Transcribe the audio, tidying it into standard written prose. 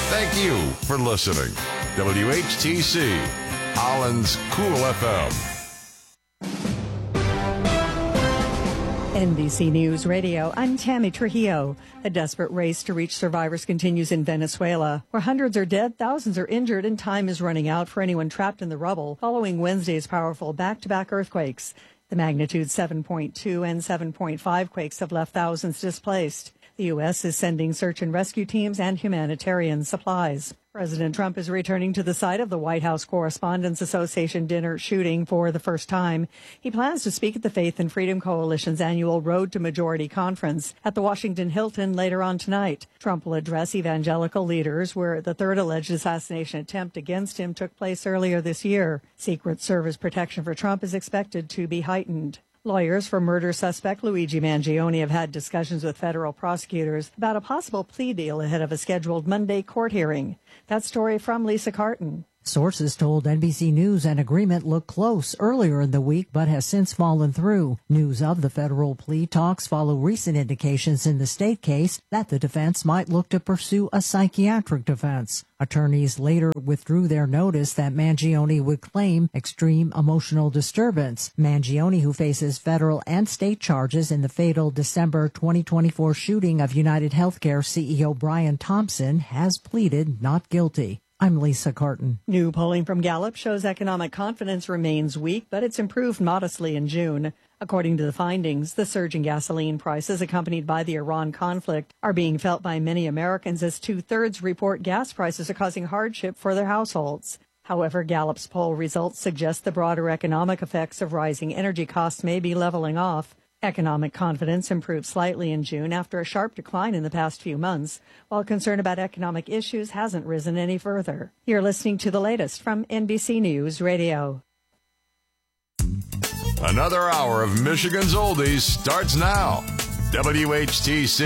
Thank you for listening. WHTC, Holland's Cool FM. NBC News Radio, I'm Tammy Trujillo. A desperate race to reach survivors continues in Venezuela, where hundreds are dead, thousands are injured, and time is running out for anyone trapped in the rubble following Wednesday's powerful back-to-back earthquakes. The magnitude 7.2 and 7.5 quakes have left thousands displaced. The U.S. is sending search and rescue teams and humanitarian supplies. President Trump is returning to the site of the White House Correspondents Association dinner shooting for the first time. He plans to speak at the Faith and Freedom Coalition's annual Road to Majority conference at the Washington Hilton later on tonight. Trump will address evangelical leaders, where the third alleged assassination attempt against him took place earlier this year. Secret Service protection for Trump is expected to be heightened. Lawyers for murder suspect Luigi Mangione have had discussions with federal prosecutors about a possible plea deal ahead of a scheduled Monday court hearing. That story from Lisa Carton. Sources told NBC News an agreement looked close earlier in the week but has since fallen through. News of the federal plea talks follow recent indications in the state case that the defense might look to pursue a psychiatric defense. Attorneys later withdrew their notice that Mangione would claim extreme emotional disturbance. Mangione, who faces federal and state charges in the fatal December 2024 shooting of United Healthcare CEO Brian Thompson, has pleaded not guilty. I'm Lisa Carton. New polling from Gallup shows economic confidence remains weak, but it's improved modestly in June. According to the findings, the surge in gasoline prices accompanied by the Iran conflict are being felt by many Americans, as 2/3 report gas prices are causing hardship for their households. However, Gallup's poll results suggest the broader economic effects of rising energy costs may be leveling off. Economic confidence improved slightly in June after a sharp decline in the past few months, while concern about economic issues hasn't risen any further. You're listening to the latest from NBC News Radio. Another hour of Michigan's Oldies starts now. WHTC